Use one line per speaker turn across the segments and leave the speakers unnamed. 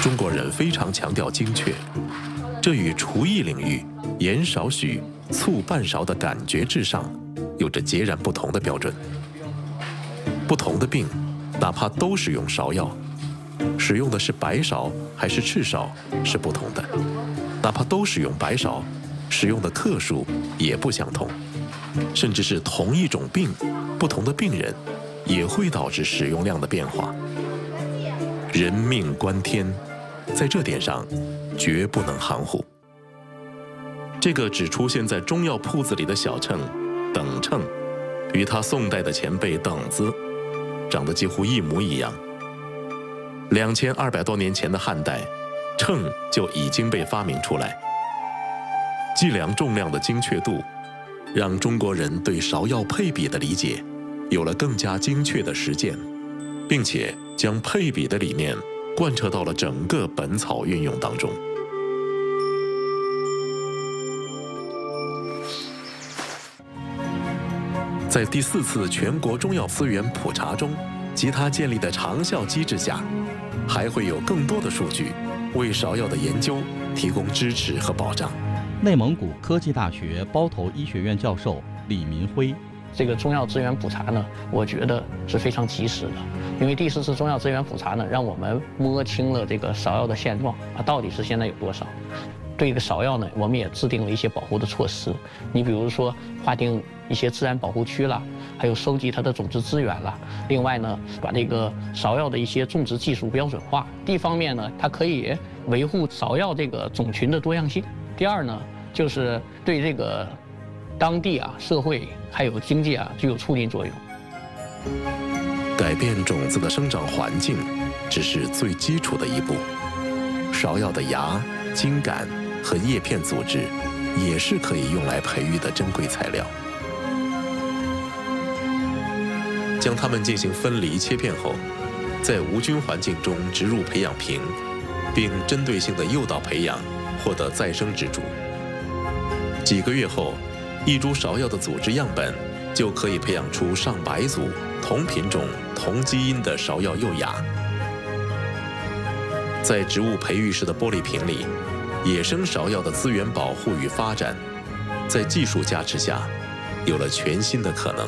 中国人非常强调精确，这与厨艺领域盐少许、醋半勺的感觉至上有着截然不同的标准。不同的病，哪怕都使用芍药，使用的是白芍还是赤芍是不同的。哪怕都使用白芍，使用的克数也不相同。甚至是同一种病，不同的病人也会导致使用量的变化。人命关天，在这点上绝不能含糊。这个只出现在中药铺子里的小秤等秤，与他宋代的前辈等子长得几乎一模一样。2200多年前的汉代，秤就已经被发明出来。计量重量的精确度，让中国人对芍药配比的理解有了更加精确的实践，并且将配比的理念贯彻到了整个本草运用当中。在第4次全国中药资源普查中，及它建立的长效机制下，还会有更多的数据为芍药的研究提供支持和保障。
内蒙古科技大学包头医学院教授李民辉，
这个中药资源普查呢，我觉得是非常及时的，因为第4次中药资源普查呢，让我们摸清了这个芍药的现状到底是现在有多少。对这个芍药呢，我们也制定了一些保护的措施。你比如说，划定一些自然保护区啦，还有收集它的种植资源啦。另外呢，把这个芍药的一些种植技术标准化。第一方面呢，它可以维护芍药这个种群的多样性。第二呢，就是对这个当地社会还有经济具有促进作用。
改变种子的生长环境，只是最基础的一步。芍药的芽、茎秆和叶片组织，也是可以用来培育的珍贵材料。将它们进行分离切片后，在无菌环境中植入培养瓶，并针对性的诱导培养，获得再生植株。几个月后，一株芍药的组织样本就可以培养出上百组同品种、同基因的芍药幼芽。在植物培育式的玻璃瓶里，野生芍药的资源保护与发展，在技术加持下，有了全新的可能。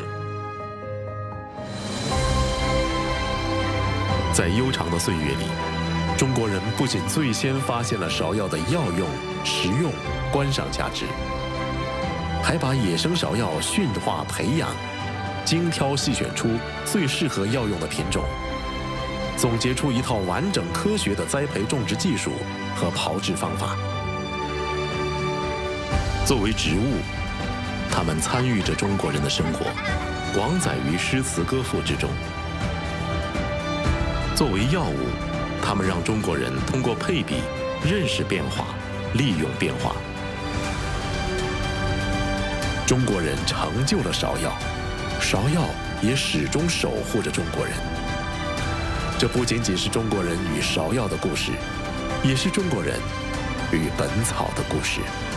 在悠长的岁月里，中国人不仅最先发现了芍药的药用、食用、观赏价值，还把野生芍药驯化培养，精挑细选出最适合药用的品种，总结出一套完整科学的栽培种植技术和炮制方法。作为植物，它们参与着中国人的生活，广载于诗词歌赋之中。作为药物，它们让中国人通过配比认识变化，利用变化。中国人成就了芍药，芍药也始终守护着中国人。这不仅仅是中国人与芍药的故事，也是中国人与本草的故事。